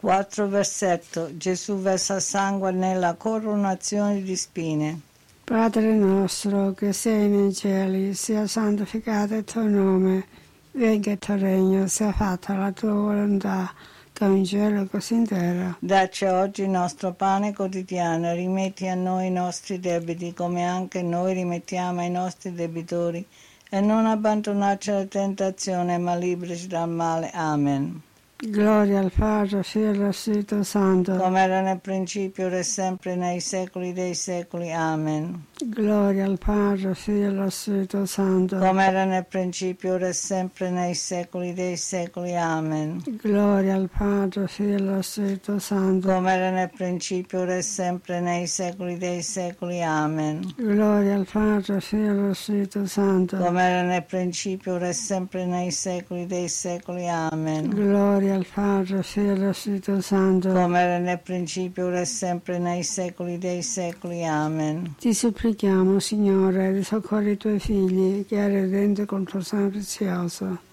4 versetto. Gesù versa sangue nella coronazione di spine. Padre nostro che sei nei cieli, sia santificato il tuo nome, venga il tuo regno, sia fatta la tua volontà, come in cielo così in terra. Dacci oggi il nostro pane quotidiano, rimetti a noi i nostri debiti, come anche noi rimettiamo ai nostri debitori, e non abbandonarci alla tentazione, ma liberaci dal male. Amen. Gloria al Padre, Figlio e allo Spirito Santo. Come era nel principio, ora e sempre, nei secoli dei secoli. Amen. Gloria al Padre, Figlio e allo Spirito Santo. Come era nel principio, ora e sempre, nei secoli dei secoli. Amen. Gloria al Padre, Figlio e allo Spirito Santo. Come era nel principio, ora e sempre, nei secoli dei secoli. Amen. Gloria al Padre, Figlio e allo Spirito Santo. Come era nel principio, ora e sempre, nei secoli dei secoli. Amen. Gloria al Padre, Figlio e allo Spirito Santo. Come era nel principio, ora e sempre, nei secoli dei secoli. Amen. Ti supplichiamo, Signore, risoccorri i tuoi figli, che hai redento con tuo sangue prezioso.